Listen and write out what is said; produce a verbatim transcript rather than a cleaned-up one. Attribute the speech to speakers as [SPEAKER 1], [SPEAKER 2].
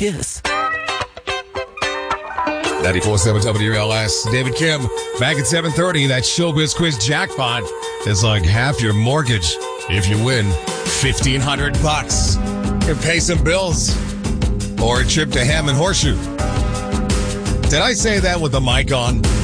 [SPEAKER 1] kiss.
[SPEAKER 2] ninety-four point seven W L S. David Kim, back at seven thirty. That Showbiz Quiz jackpot is like half your mortgage if you win fifteen hundred bucks. You can pay some bills or a trip to Hammond Horseshoe. Did I say that with the mic on?